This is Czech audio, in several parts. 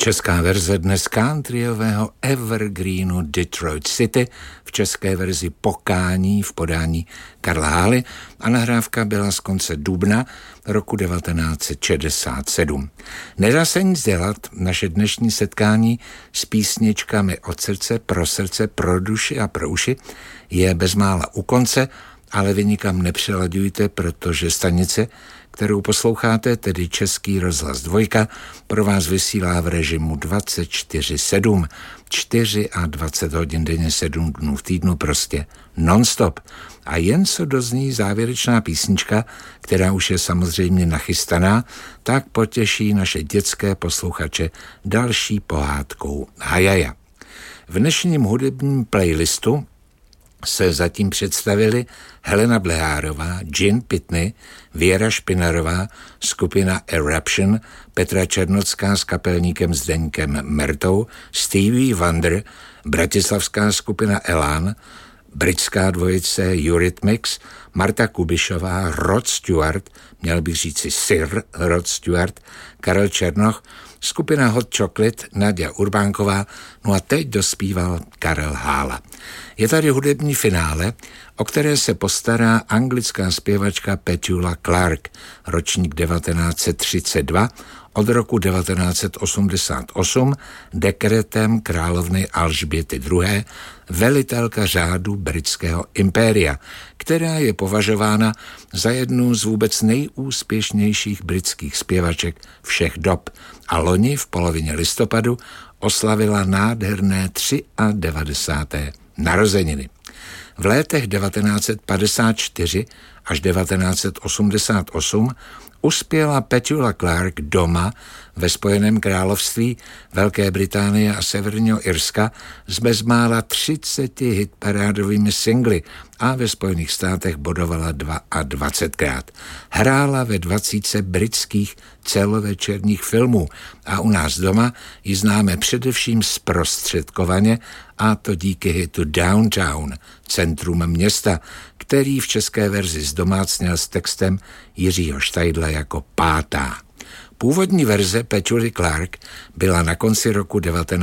Česká verze dnes countryového evergreenu Detroit City v české verzi Pokání v podání Karla Hály a nahrávka byla z konce dubna roku 1967. Nedá se nic dělat, naše dnešní setkání s písničkami od srdce, pro duši a pro uši je bezmála u konce, ale vy nikam nepřelaďujte, protože stanice, kterou posloucháte, tedy Český rozhlas 2, pro vás vysílá v režimu 24/7, 24 hodin denně, 7 dnů v týdnu, prostě non-stop. A jen co dozní závěrečná písnička, která už je samozřejmě nachystaná, tak potěší naše dětské posluchače další pohádkou Hajaja. V dnešním hudebním playlistu se zatím představili Helena Blehárová, Gin Pitney, Věra Špinarová, skupina Eruption, Petra Černocká s kapelníkem Zdeňkem Mertou, Stevie Wonder, bratislavská skupina Elan, britská dvojice Eurythmics, Marta Kubišová, Rod Stewart, měl bych říci Sir Rod Stewart, Karel Černoch, skupina Hot Chocolate, Nadia Urbánková, no a teď dospíval Karel Hála. Je tady hudební finále, o které se postará anglická zpěvačka Petula Clark, ročník 1932, od roku 1988 dekretem královny Alžběty II. Velitelka řádu britského impéria, která je považována za jednu z vůbec nejúspěšnějších britských zpěvaček všech dob a loni v polovině listopadu oslavila nádherné 93. narozeniny. V letech 1954 až 1988 uspěla Petula Clark doma ve Spojeném království, Velké Británie a Severního Irska s bezmála 30 hitparádovými singly a ve Spojených státech bodovala 22krát. Hrála ve 20 britských celovečerních filmů a u nás doma ji známe především zprostředkovaně, a to díky hitu Downtown, centrum města, který v české verzi zdomácněl s textem Jiřího Štajdla jako Pátá. Původní verze Petuly Clark byla na konci roku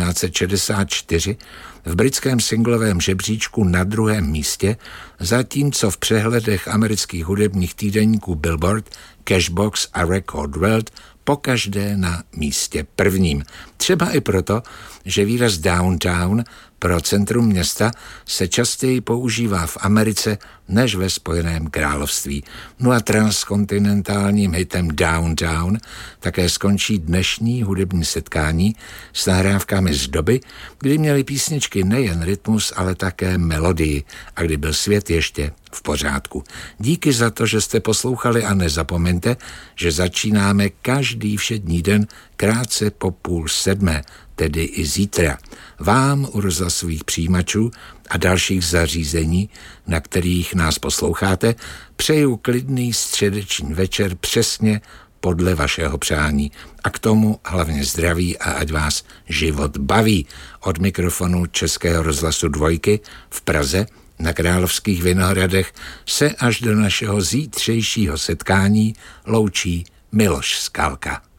1964 v britském singlovém žebříčku na 2. místě, zatímco v přehledech amerických hudebních týdeníků Billboard, Cashbox a Record World pokaždé na místě 1. Třeba i proto, že výraz downtown pro centrum města se častěji používá v Americe než ve Spojeném království. No a transkontinentálním hitem Downtown také skončí dnešní hudební setkání s nahrávkami z doby, kdy měly písničky nejen rytmus, ale také melodii a kdy byl svět ještě v pořádku. Díky za to, že jste poslouchali a nezapomeňte, že začínáme každý všední den krátce po 6:30, tedy i zítra. Vám u rozhlasových přijímačů a dalších zařízení, na kterých nás posloucháte, přeju klidný středeční večer přesně podle vašeho přání. A k tomu hlavně zdraví a ať vás život baví. Od mikrofonu Českého rozhlasu 2 v Praze na Královských Vinohradech se až do našeho zítřejšího setkání loučí Miloš Skalka.